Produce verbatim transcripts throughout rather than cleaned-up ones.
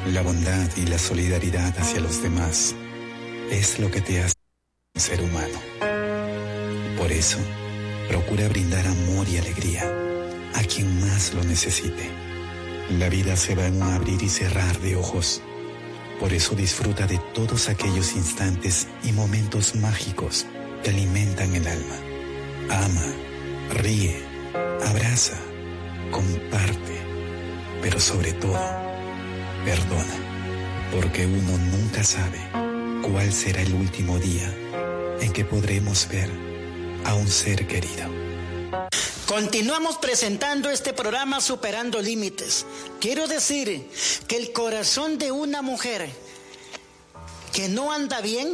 La bondad y la solidaridad hacia los demás es lo que te hace un ser humano. Por eso, procura brindar amor y alegría a quien más lo necesite. La vida se va en un abrir y cerrar de ojos. Por eso disfruta de todos aquellos instantes y momentos mágicos que alimentan el alma. Ama, ríe, abraza, comparte, pero sobre todo, perdona, porque uno nunca sabe cuál será el último día en que podremos ver a un ser querido. Continuamos presentando este programa Superando Límites. Quiero decir que el corazón de una mujer que no anda bien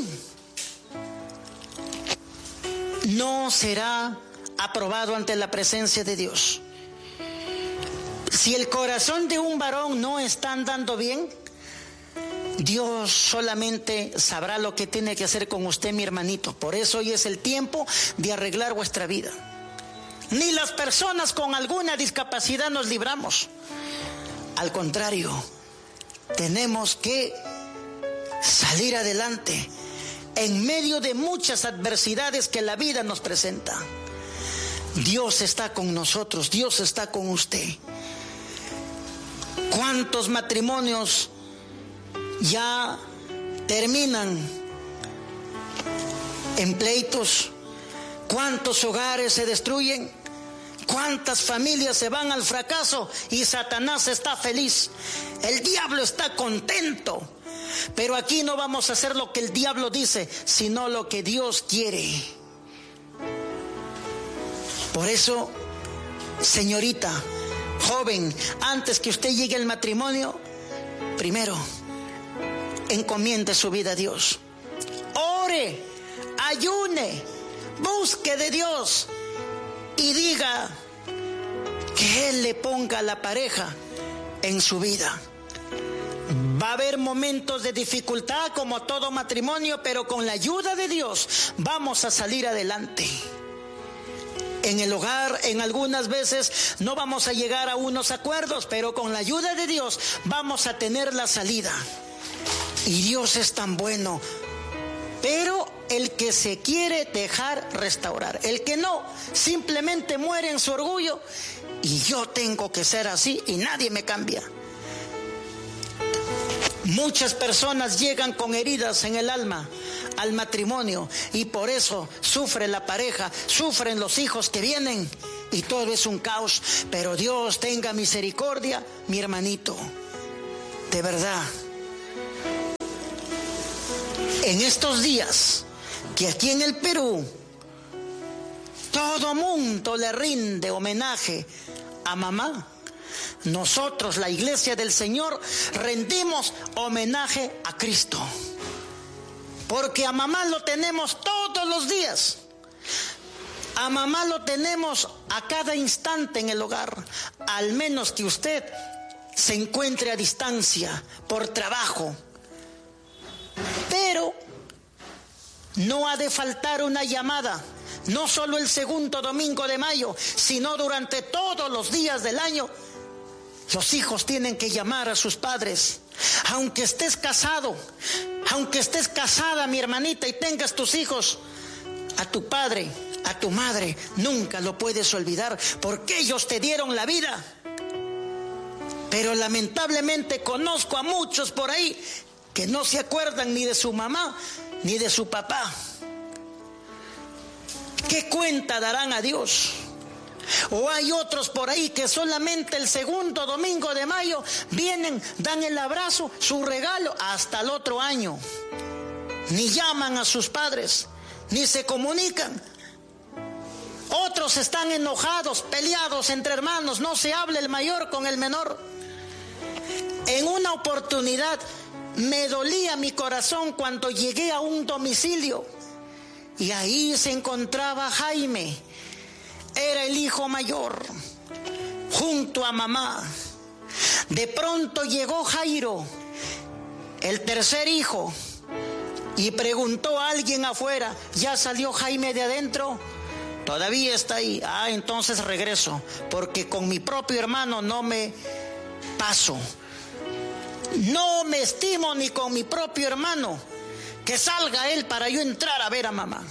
no será aprobado ante la presencia de Dios. Si el corazón de un varón no está andando bien, Dios solamente sabrá lo que tiene que hacer con usted, mi hermanito. Por eso hoy es el tiempo de arreglar vuestra vida. Ni las personas con alguna discapacidad nos libramos. Al contrario, tenemos que salir adelante en medio de muchas adversidades que la vida nos presenta. Dios está con nosotros, Dios está con usted. ¿Cuántos matrimonios ya terminan en pleitos? ¿Cuántos hogares se destruyen? ¿Cuántas familias se van al fracaso y Satanás está feliz? El diablo está contento. Pero aquí no vamos a hacer lo que el diablo dice, sino lo que Dios quiere. Por eso, señorita, joven, antes que usted llegue al matrimonio, primero, encomiende su vida a Dios. Ore, ayune, busque de Dios y diga que Él le ponga a la pareja en su vida. Va a haber momentos de dificultad como todo matrimonio, pero con la ayuda de Dios vamos a salir adelante. En el hogar, en algunas veces no vamos a llegar a unos acuerdos, pero con la ayuda de Dios vamos a tener la salida. Y Dios es tan bueno. Pero el que se quiere dejar restaurar, el que no, simplemente muere en su orgullo y yo tengo que ser así y nadie me cambia. Muchas personas llegan con heridas en el alma al matrimonio y por eso sufre la pareja, sufren los hijos que vienen y todo es un caos. Pero Dios tenga misericordia, mi hermanito, de verdad. En estos días que aquí en el Perú todo mundo le rinde homenaje a mamá, nosotros, la Iglesia del Señor, rendimos homenaje a Cristo. Porque a mamá lo tenemos todos los días. A mamá lo tenemos a cada instante en el hogar. Al menos que usted se encuentre a distancia por trabajo. Pero no ha de faltar una llamada. No solo el segundo domingo de mayo, sino durante todos los días del año. Los hijos tienen que llamar a sus padres. Aunque estés casado, aunque estés casada, mi hermanita, y tengas tus hijos, a tu padre, a tu madre, nunca lo puedes olvidar, porque ellos te dieron la vida. Pero lamentablemente conozco a muchos por ahí que no se acuerdan ni de su mamá ni de su papá. ¿Qué cuenta darán a Dios? O hay otros por ahí que solamente el segundo domingo de mayo vienen, dan el abrazo, su regalo, hasta el otro año. Ni llaman a sus padres, ni se comunican. Otros están enojados, peleados entre hermanos, no se habla el mayor con el menor. En una oportunidad me dolía mi corazón cuando llegué a un domicilio y ahí se encontraba Jaime. Era el hijo mayor, junto a mamá. De pronto llegó Jairo, el tercer hijo, y preguntó a alguien afuera: ¿ya salió Jaime de adentro? Todavía está ahí. Ah, entonces regreso, porque con mi propio hermano no me paso. No me estimo ni con mi propio hermano, que salga él para yo entrar a ver a mamá.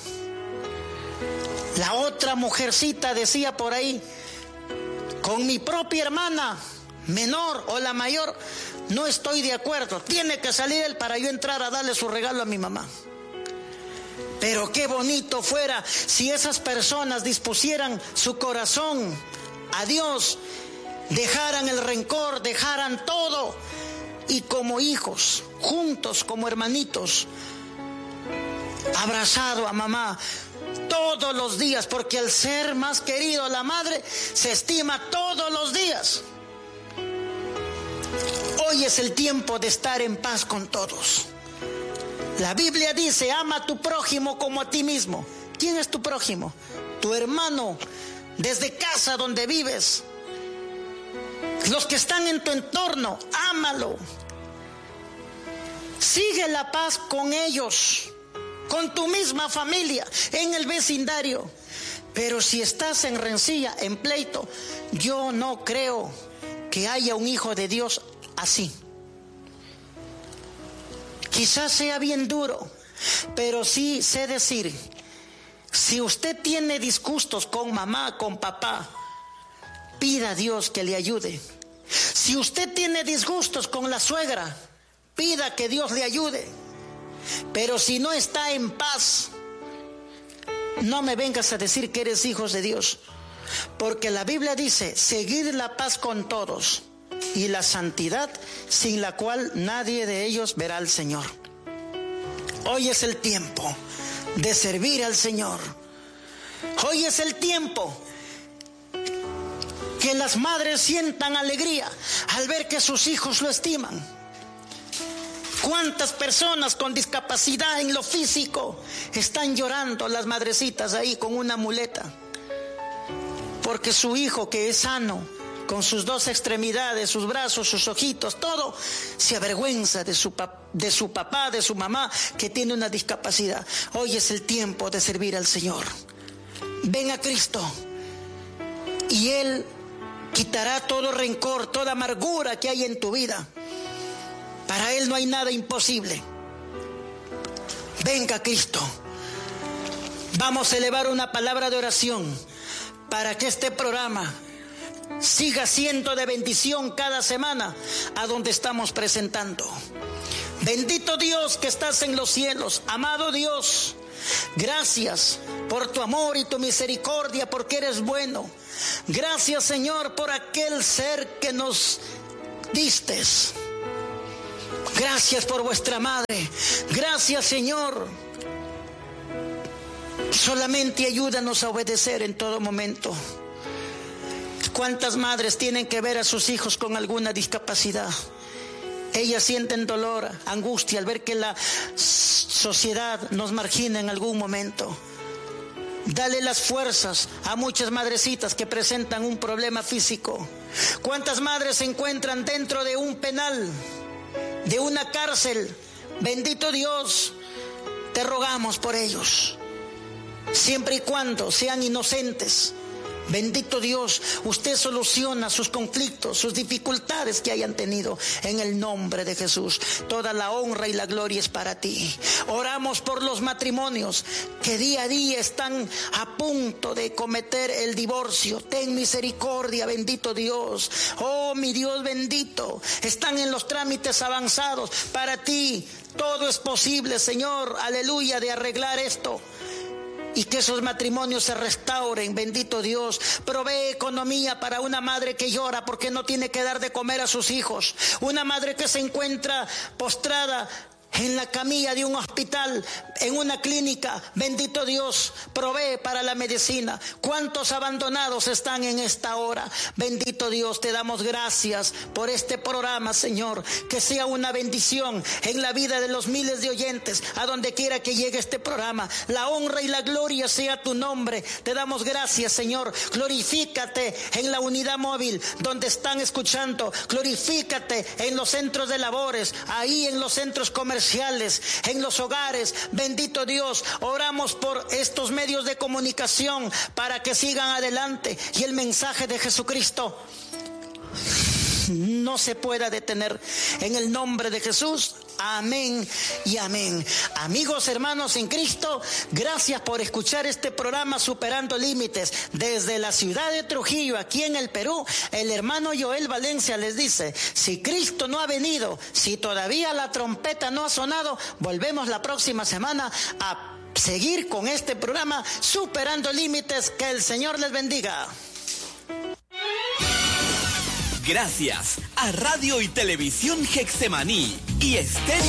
La otra mujercita decía por ahí, con mi propia hermana menor o la mayor no estoy de acuerdo, tiene que salir él para yo entrar a darle su regalo a mi mamá. Pero qué bonito fuera si esas personas dispusieran su corazón a Dios, dejaran el rencor, dejaran todo, y como hijos, juntos como hermanitos, abrazado a mamá todos los días, porque al ser más querido la madre se estima todos los días. Hoy es el tiempo de estar en paz con todos. La Biblia dice, ama a tu prójimo como a ti mismo. ¿Quién es tu prójimo? Tu hermano, desde casa donde vives. Los que están en tu entorno, ámalo. Sigue la paz con ellos, con tu misma familia, en el vecindario. Pero si estás en rencilla, en pleito, yo no creo que haya un hijo de Dios así. Quizás sea bien duro, pero sí sé decir, si usted tiene disgustos con mamá, con papá, pida a Dios que le ayude. Si usted tiene disgustos con la suegra, pida que Dios le ayude. Pero si no está en paz, no me vengas a decir que eres hijos de Dios, porque la Biblia dice, seguid la paz con todos y la santidad, sin la cual nadie de ellos verá al Señor. Hoy es el tiempo de servir al Señor. Hoy es el tiempo que las madres sientan alegría al ver que sus hijos lo estiman. ¿Cuántas personas con discapacidad en lo físico están llorando las madrecitas ahí con una muleta? Porque su hijo, que es sano, con sus dos extremidades, sus brazos, sus ojitos, todo, se avergüenza de su, pap- de su papá, de su mamá, que tiene una discapacidad. Hoy es el tiempo de servir al Señor. Ven a Cristo y Él quitará todo rencor, toda amargura que hay en tu vida. Para Él no hay nada imposible. Venga Cristo. Vamos a elevar una palabra de oración para que este programa siga siendo de bendición cada semana a donde estamos presentando. Bendito Dios que estás en los cielos, amado Dios, gracias por tu amor y tu misericordia, porque eres bueno. Gracias, Señor, por aquel ser que nos distes. Gracias por vuestra madre. Gracias, Señor. Solamente ayúdanos a obedecer en todo momento. ¿Cuántas madres tienen que ver a sus hijos con alguna discapacidad? Ellas sienten dolor, angustia al ver que la sociedad nos margina en algún momento. Dale las fuerzas a muchas madrecitas que presentan un problema físico. ¿Cuántas madres se encuentran dentro de un penal, de una cárcel? Bendito Dios, te rogamos por ellos, siempre y cuando sean inocentes. Bendito Dios, usted soluciona sus conflictos, sus dificultades que hayan tenido, en el nombre de Jesús. Toda la honra y la gloria es para ti. Oramos por los matrimonios que día a día están a punto de cometer el divorcio. Ten misericordia, bendito Dios. Oh, mi Dios bendito, están en los trámites avanzados. Para ti todo es posible, Señor, aleluya, de arreglar esto. Y que esos matrimonios se restauren, bendito Dios. Provee economía para una madre que llora porque no tiene que dar de comer a sus hijos. Una madre que se encuentra postrada en la camilla de un hospital, en una clínica. Bendito Dios, provee para la medicina. ¿Cuántos abandonados están en esta hora? Bendito Dios, te damos gracias por este programa, Señor. Que sea una bendición en la vida de los miles de oyentes, a donde quiera que llegue este programa. La honra y la gloria sea tu nombre. Te damos gracias, Señor. Glorifícate en la unidad móvil donde están escuchando. Glorifícate en los centros de labores, ahí en los centros comerciales, en los hogares. Bendito Dios, oramos por estos medios de comunicación para que sigan adelante y el mensaje de Jesucristo no se pueda detener. En el nombre de Jesús, amén y amén. Amigos, hermanos en Cristo, gracias por escuchar este programa Superando Límites. Desde la ciudad de Trujillo, aquí en el Perú, el hermano Joel Valencia les dice, si Cristo no ha venido, si todavía la trompeta no ha sonado, volvemos la próxima semana a seguir con este programa Superando Límites. Que el Señor les bendiga. Gracias a Radio y Televisión Getsemaní y Estéreo